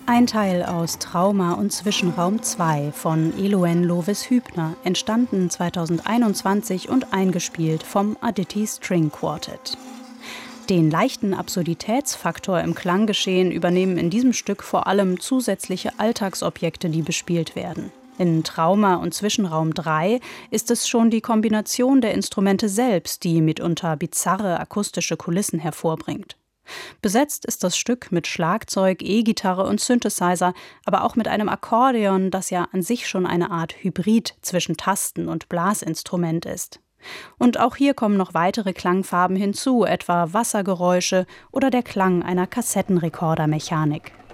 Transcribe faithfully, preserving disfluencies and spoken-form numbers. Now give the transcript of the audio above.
Ein Teil aus Trauma und Zwischenraum zwei von Eloen Lovis-Hübner, entstanden zweitausendeinundzwanzig und eingespielt vom Aditi String Quartet. Den leichten Absurditätsfaktor im Klanggeschehen übernehmen in diesem Stück vor allem zusätzliche Alltagsobjekte, die bespielt werden. In Trauma und Zwischenraum drei ist es schon die Kombination der Instrumente selbst, die mitunter bizarre akustische Kulissen hervorbringt. Besetzt ist das Stück mit Schlagzeug, E-Gitarre und Synthesizer, aber auch mit einem Akkordeon, das ja an sich schon eine Art Hybrid zwischen Tasten- und Blasinstrument ist. Und auch hier kommen noch weitere Klangfarben hinzu, etwa Wassergeräusche oder der Klang einer Kassettenrekordermechanik.